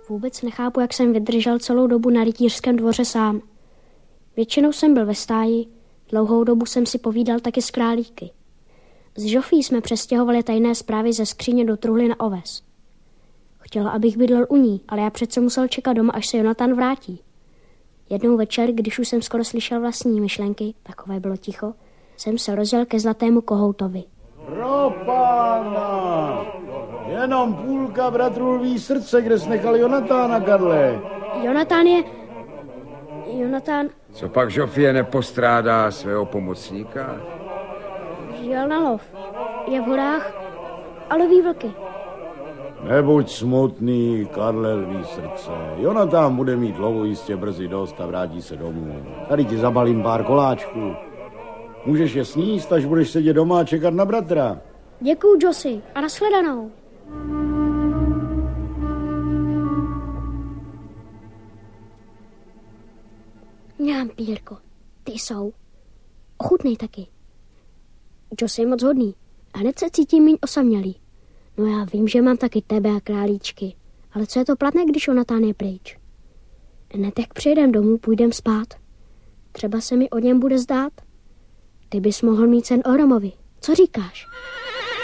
Vůbec nechápu, jak jsem vydržel celou dobu na rytířském dvoře sám. Většinou jsem byl ve stáji, dlouhou dobu jsem si povídal taky s králíky. S Žofí jsme přestěhovali tajné zprávy ze skříně do truhly na oves. Chtěla, abych bydlel u ní, ale já přece musel čekat doma, až se Jonatan vrátí. Jednou večer, když už jsem skoro slyšel vlastní myšlenky, takové bylo ticho, jsem se rozjel ke zlatému kohoutovi. Pro pána! Jenom půlka bratrů Lví srdce, kde jsi nechal Jonatána, Karle. Jonatán... Co pak Žofie nepostrádá svého pomocníka? Jel na lov. Je v horách a loví vlky. Nebuď smutný, Karle Lví srdce. Jonatán bude mít lovu jistě brzy dost a vrátí se domů. Tady ti zabalím pár koláčků. Můžeš je sníst, až budeš sedět doma a čekat na bratra. Děkuju, Josi, a nashledanou. Mňám, Pírko, ty jsou. Ochutnej taky. Josi je moc hodný a hned se cítím míň osamělý. No já vím, že mám taky tebe a králíčky, ale co je to platné, když Jonatán je pryč? Hned jak přijedem domů, půjdem spát. Třeba se mi o něm bude zdát. Ty bys mohl mít sen o Romovi. Co říkáš?